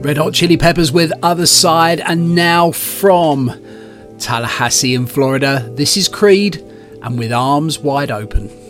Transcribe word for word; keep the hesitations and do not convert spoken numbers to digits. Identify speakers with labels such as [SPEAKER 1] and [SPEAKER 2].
[SPEAKER 1] Red Hot Chili Peppers with Other Side, and now from Tallahassee in Florida, this is Creed and With Arms Wide Open.